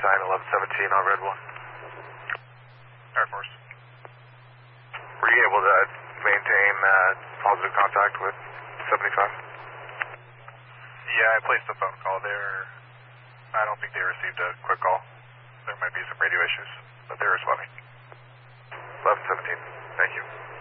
Valentine, 1117 on Red 1. Air Force. Were you able to maintain positive contact with 75? Yeah, I placed a phone call there. I don't think they received a quick call. There might be some radio issues, but they're responding. 1117, thank you.